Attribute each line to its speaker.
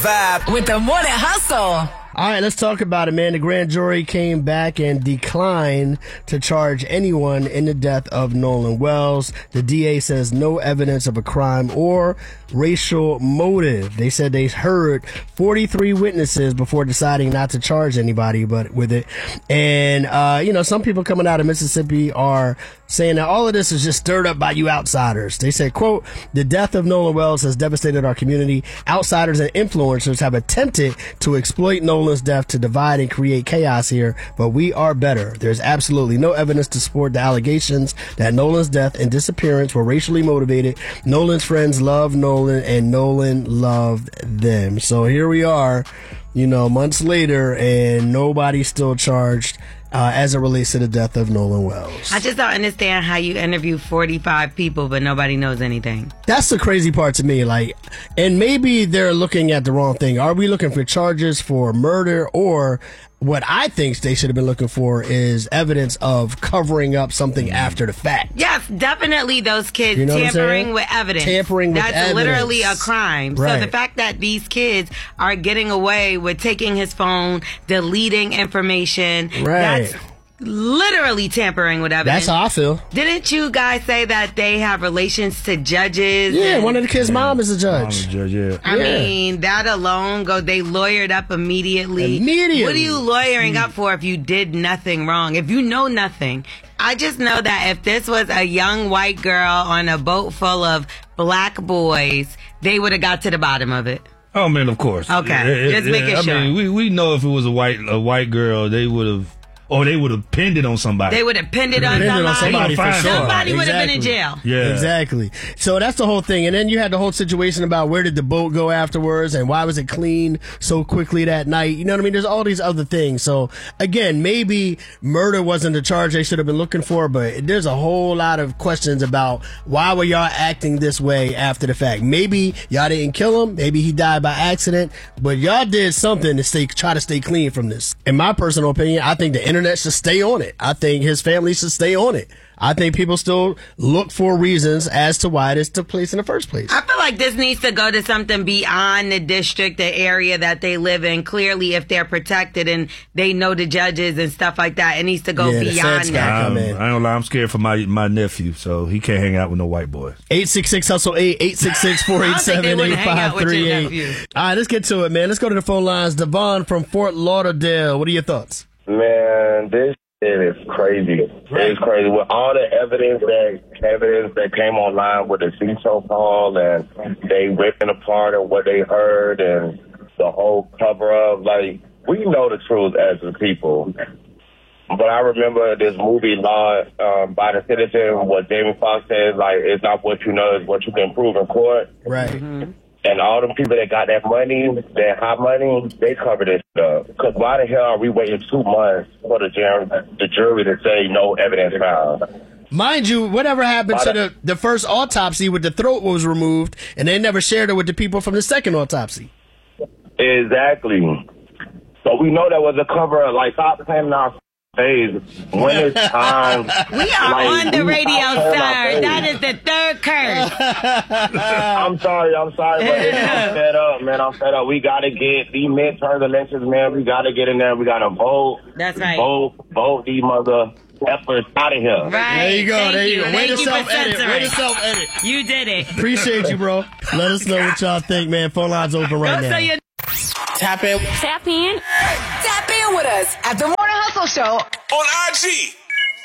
Speaker 1: Vibe with the Morning Hustle.
Speaker 2: All right, let's talk about it, man. The grand jury came back and declined to charge anyone in the death of Nolan Wells. The DA says no evidence of a crime or racial motive. They said they heard 43 witnesses before deciding not to charge anybody with it. And, some people coming out of Mississippi are saying that all of this is just stirred up by you outsiders. They said, quote, the death of Nolan Wells has devastated our community. Outsiders and influencers have attempted to exploit Nolan's death to divide and create chaos here, but we are better. There's absolutely no evidence to support the allegations that Nolan's death and disappearance were racially motivated. Nolan's friends loved Nolan and Nolan loved them. So here we are, months later, and nobody's still charged as it relates to the death of Nolan Wells.
Speaker 3: I just don't understand how you interview 45 people but nobody knows anything.
Speaker 2: That's the crazy part to me. And maybe they're looking at the wrong thing. Are we looking for charges for murder, or what I think they should have been looking for is evidence of covering up something after the fact?
Speaker 3: Yes, definitely those kids tampering with evidence. That's literally a crime.
Speaker 2: Right.
Speaker 3: So the fact that these kids are getting away with taking his phone, deleting information, that's literally tampering with evidence.
Speaker 2: That's how I feel.
Speaker 3: Didn't you guys say that they have relations to judges?
Speaker 2: Yeah, one of the kids' mom is a judge.
Speaker 3: I mean, that alone, they lawyered up immediately. What are you lawyering up for if you did nothing wrong? If you know nothing? I just know that if this was a young white girl on a boat full of black boys, they would have got to the bottom of it.
Speaker 4: Oh, man, of course.
Speaker 3: Okay, just making sure.
Speaker 4: I mean, we know if it was a white girl, they would have... Or they would have pinned it on somebody.
Speaker 3: They would have pinned it on somebody.
Speaker 2: For sure.
Speaker 3: Somebody would have been in jail.
Speaker 4: Yeah.
Speaker 2: Exactly. So that's the whole thing. And then you had the whole situation about where did the boat go afterwards and why was it cleaned so quickly that night? You know what I mean? There's all these other things. So again, maybe murder wasn't the charge they should have been looking for, but there's a whole lot of questions about why were y'all acting this way after the fact? Maybe y'all didn't kill him. Maybe he died by accident, but y'all did something to try to stay clean from this. In my personal opinion, I think the internet should stay on it. I think his family should stay on it. I think people still look for reasons as to why this took place in the first place.
Speaker 3: I feel like this needs to go to something beyond the district, the area that they live in. Clearly, if they're protected and they know the judges and stuff like that, it needs to go beyond that.
Speaker 4: I ain't gonna lie, I'm scared for my nephew, so he can't hang out with no white boys.
Speaker 2: 866-HUSTLE-8, 866-487-8538. All right, let's get to it, man. Let's go to the phone lines. Devon from Fort Lauderdale. What are your thoughts?
Speaker 5: Man, this shit is crazy. It's crazy. With all the evidence that came online with the Cecil call and they ripping apart and what they heard and the whole cover-up, we know the truth as the people. But I remember this movie, Law by the Citizen, what Jamie Foxx says, it's not what you know, it's what you can prove in court.
Speaker 2: Right.
Speaker 3: Mm-hmm.
Speaker 5: And all them people that got that money, that hot money, they cover this stuff. Because why the hell are we waiting 2 months for the jury to say no evidence found?
Speaker 2: Mind you, whatever happened to the first autopsy with the throat was removed, and they never shared it with the people from the second autopsy.
Speaker 5: Exactly. So we know that was a cover-up. Stop saying our phase when it's time.
Speaker 3: We are on the radio, sir. That is the third curse.
Speaker 5: I'm sorry, but I'm fed up, man. I'm fed up. We got to get these midterm elections, man. We got to get in there. We got to vote.
Speaker 3: That's right.
Speaker 5: Vote these mother efforts out of here.
Speaker 3: Right.
Speaker 2: There you go. Way to self-edit.
Speaker 3: You did it.
Speaker 2: Appreciate you, bro. Let us know what y'all think, man. Phone lines open right now.
Speaker 1: Tap in with us at the Morning Hustle Show
Speaker 6: on IG.